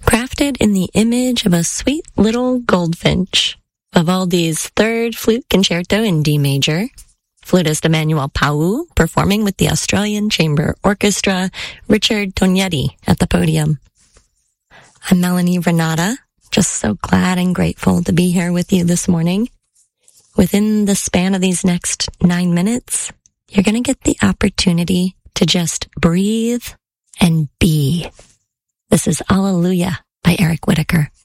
crafted in the image of a sweet little goldfinch. Vivaldi's third flute concerto in D major. Flutist Emmanuel Pau performing with the Australian Chamber Orchestra, Richard Tognetti at the podium. I'm Melanie Renata, just so glad and grateful to be here with you this morning. Within the span of these next 9 minutes, you're going to get the opportunity to just breathe and be. This is Alleluia by Eric Whitacre.